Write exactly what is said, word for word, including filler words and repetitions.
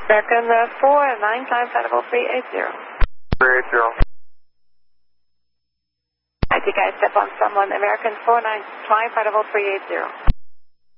American uh, four nine, climb flight level three eight zero. three eight zero. I think I step on someone. American four nine, climb flight level three eight zero.